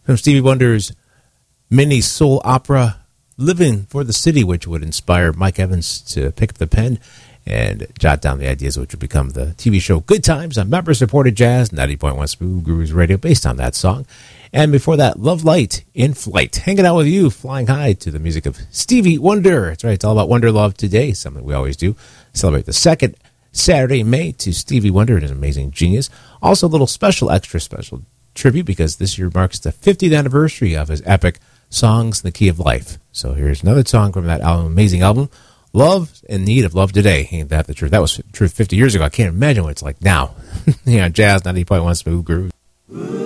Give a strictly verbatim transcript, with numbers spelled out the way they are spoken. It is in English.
from Stevie Wonder's mini soul opera, Living for the City, which would inspire Mike Evans to pick up the pen and jot down the ideas which would become the T V show Good Times on member-supported jazz, ninety point one Smooth Grooves Radio, based on that song. And before that, Love Light, In Flight, hanging out with you, flying high to the music of Stevie Wonder. That's right, it's all about Wonder Love today, something we always do. Celebrate the second Saturday in May to Stevie Wonder and his amazing genius. Also, a little special, extra special tribute, because this year marks the fiftieth anniversary of his epic Songs in the Key of Life. So here's another song from that album, amazing album, Love in Need of Love Today. Ain't that the truth? That was true fifty years ago. I can't imagine what it's like now. Yeah, Jazz ninety point one Smooth Groove.